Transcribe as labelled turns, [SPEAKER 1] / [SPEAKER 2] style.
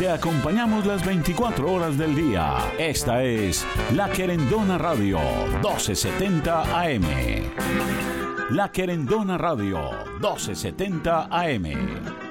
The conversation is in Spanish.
[SPEAKER 1] Te acompañamos las 24 horas del día. Esta es La Querendona Radio, 1270 AM. La Querendona Radio, 1270 AM.